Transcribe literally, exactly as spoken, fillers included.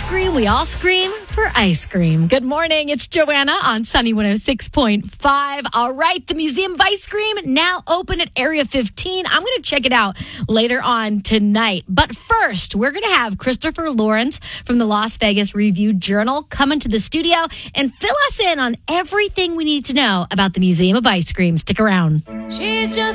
scream, we all scream for ice cream. Good morning. It's Joanna on Sunny one oh six point five. All right. The Museum of Ice Cream now open at Area fifteen. I'm going to check it out later on tonight. But first, we're going to have Christopher Lawrence from the Las Vegas Review-Journal come into the studio and fill us in on everything we need to know about the Museum of Ice Cream. Stick around. She's just